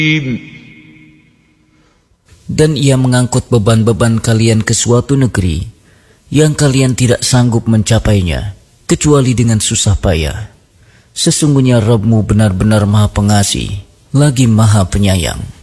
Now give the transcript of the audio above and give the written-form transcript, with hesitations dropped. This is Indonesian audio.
Dan ia mengangkut beban-beban kalian ke suatu negeri yang kalian tidak sanggup mencapainya, kecuali dengan susah payah. Sesungguhnya Rabb-Mu benar-benar Maha Pengasih, lagi Maha Penyayang.